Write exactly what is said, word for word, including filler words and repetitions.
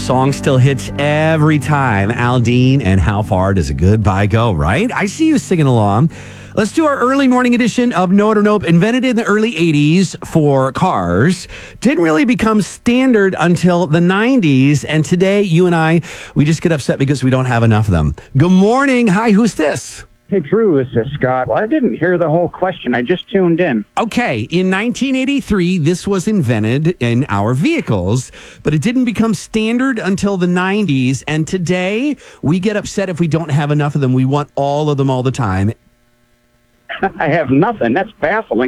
song still hits every time. Aldine and How Far Does a Goodbye Go, right? I see you singing along. Let's do our early morning edition of Note or Nope. Invented in the early eighties for cars. Didn't really become standard until the nineties. And today, you and I, we just get upset because we don't have enough of them. Good morning. Hi, who's this? Hey, Drew, this is Scott. Well, I didn't hear the whole question. I just tuned in. Okay, in nineteen eighty-three, this was invented in our vehicles, but it didn't become standard until the nineties. And today, we get upset if we don't have enough of them. We want all of them all the time. I have nothing. That's baffling.